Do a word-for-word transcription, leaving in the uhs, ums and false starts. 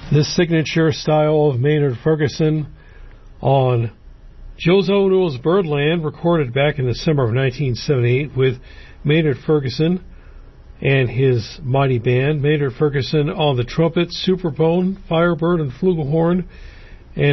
This signature style of Maynard Ferguson on José O'Neill's Birdland, recorded back in December of nineteen seventy-eight with Maynard Ferguson and his mighty band. Maynard Ferguson on the trumpet, Superbone, Firebird, and flugelhorn,